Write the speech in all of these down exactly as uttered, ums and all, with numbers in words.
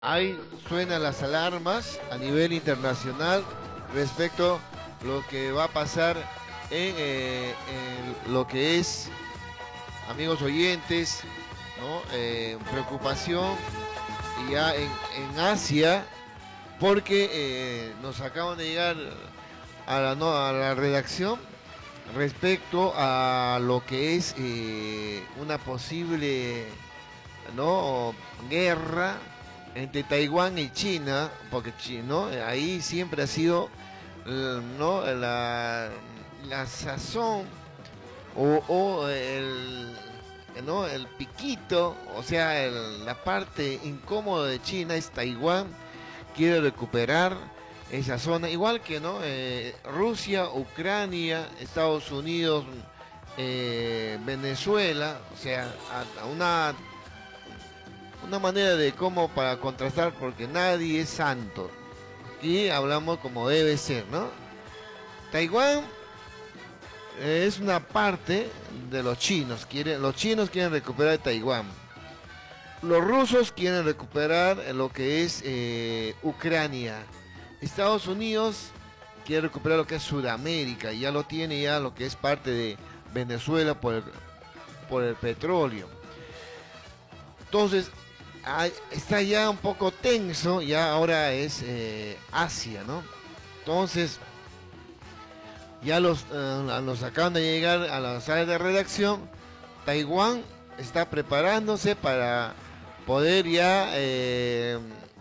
Ahí suenan las alarmas a nivel internacional respecto a lo que va a pasar en, eh, en lo que es, amigos oyentes, ¿no? Eh, preocupación ya en, en Asia, porque eh, nos acaban de llegar a la, no, a la redacción respecto a lo que es eh, una posible, ¿no?, guerra entre Taiwán y China, porque ¿no?, ahí siempre ha sido, ¿no?, la, la sazón o, o el, ¿no?, el piquito, o sea, el, la parte incómoda de China es Taiwán. Quiere recuperar esa zona, igual que, ¿no?, eh, Rusia, Ucrania, Estados Unidos, eh, Venezuela, o sea, a, a una una manera de cómo para contrastar, porque nadie es santo. Y hablamos como debe ser, ¿no? Taiwán eh, es una parte de los chinos. Quieren, los chinos quieren recuperar Taiwán. Los rusos quieren recuperar lo que es eh, Ucrania. Estados Unidos quiere recuperar lo que es Sudamérica. Ya lo tiene ya lo que es parte de Venezuela por el, por el petróleo. Entonces, está ya un poco tenso, ya ahora es eh, Asia, ¿no? Entonces, ya los, eh, los acaban de llegar a la sala de redacción. Taiwán está preparándose para poder ya eh,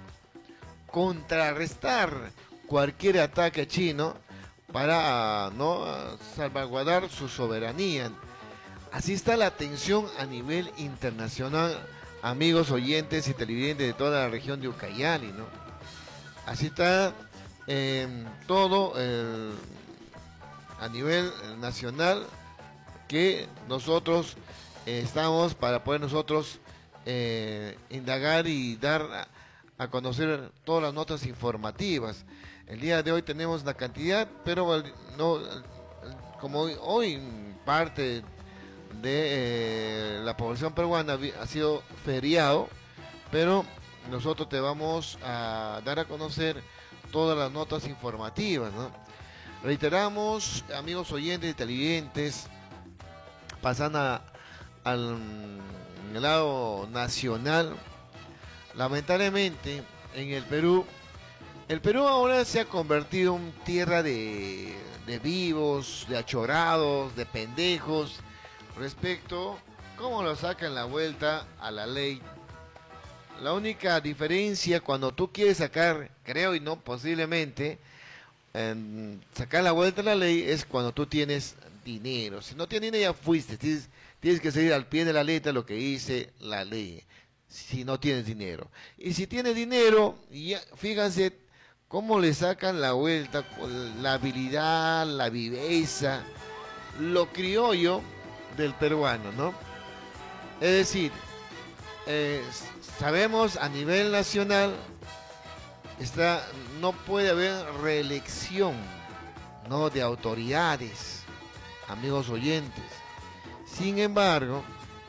contrarrestar cualquier ataque chino para no salvaguardar su soberanía. Así está la tensión a nivel internacional, amigos oyentes y televidentes de toda la región de Ucayali, ¿no? Así está eh, todo eh, a nivel nacional, que nosotros eh, estamos para poder nosotros eh, indagar y dar a, a conocer todas las notas informativas. El día de hoy tenemos una cantidad, pero no, como hoy, hoy parte de eh, la población peruana ha sido feriado, pero nosotros te vamos a dar a conocer todas las notas informativas, ¿no? Reiteramos, amigos oyentes y televidentes, pasan a, al lado nacional. Lamentablemente en el Perú, el Perú ahora se ha convertido en tierra de, de vivos, de achorados, de pendejos, respecto cómo lo sacan la vuelta a la ley. La única diferencia cuando tú quieres sacar, creo y no posiblemente, eh, sacar la vuelta a la ley es cuando tú tienes dinero. Si no tienes dinero ya fuiste, tienes, tienes que seguir al pie de la letra lo que dice la ley, si no tienes dinero. Y si tienes dinero, ya, fíjense cómo le sacan la vuelta, la habilidad, la viveza, lo criollo del peruano, ¿no? Es decir, eh, sabemos a nivel nacional está, no puede haber reelección, ¿no?, de autoridades, amigos oyentes. Sin embargo,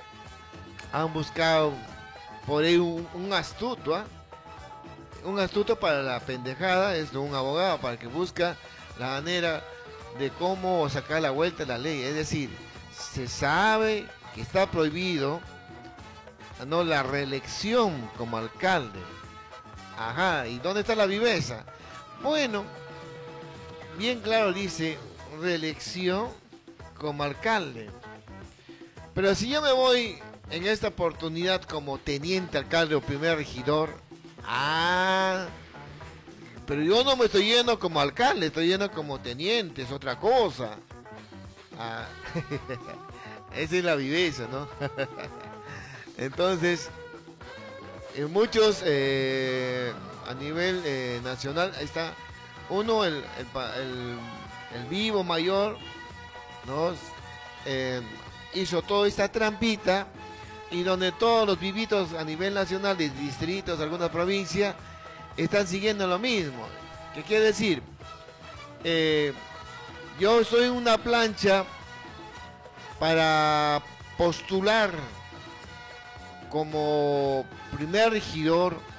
han buscado por ahí un, un astuto, ¿eh? un astuto para la pendejada, es un abogado para que busca la manera de cómo sacar la vuelta a la ley. Es decir, se sabe que está prohibido, no, la reelección como alcalde. Ajá, ¿y dónde está la viveza? Bueno, bien claro dice reelección como alcalde. Pero si yo me voy en esta oportunidad como teniente alcalde o primer regidor, ah, pero yo no me estoy yendo como alcalde, estoy yendo como teniente, es otra cosa. Ah, esa es la viveza, ¿no? Entonces, en muchos, eh, a nivel eh, nacional, ahí está uno, el, el, el, el vivo mayor, ¿no? Eh, hizo toda esta trampita, y donde todos los vivitos a nivel nacional, de distritos, alguna provincia, están siguiendo lo mismo. ¿Qué quiere decir? Eh, yo soy una plancha para postular como primer regidor